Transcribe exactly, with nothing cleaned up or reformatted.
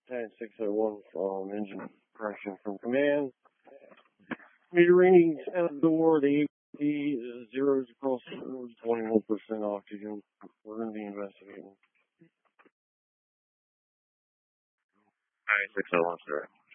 nine six oh one from engine correction from command. Meter readings outdoor, the A P is zeros across the board, twenty-one percent oxygen. We're going to be investigating. nine six oh one, sir.